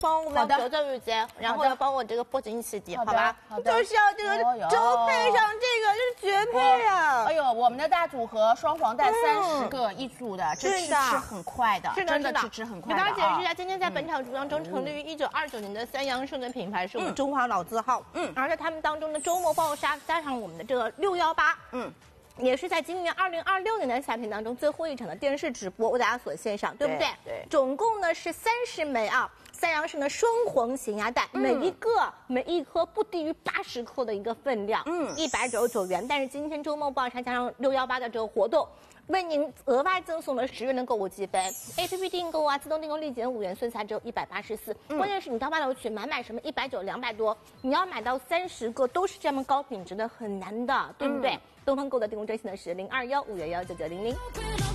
帮我们折皱日间，然后要帮我这个脖颈起底，好吧？ 好的， 就是要这个粥配上这个，就是绝配啊！ 哎呦，我们的大组合双黄蛋30个一组的，这吃很快的，真的吃很快的。 给大家解释一下，今天在本场主当中成立于1929年的三阳盛的品牌是我们中华老字号，而在他们当中的周末爆杀加上我们的这个618，也是在今年2026年的夏天当中最后一场的电视直播为大家所献上，对不对？ 对。 总共呢是30枚啊，三阳盛的双黄咸鸭蛋，每一颗不低于80克的一个分量，199元。但是今天周末爆杀加上618的这个活动，为您额外赠送了10元的购物积分 ，APP 订购啊，自动订购立减5元，剩下只有184。关键是你到8楼去买什么190、200多，你要买到30个都是这么高品质的，很难的，对不对？东方购的订购专线呢是0215119900。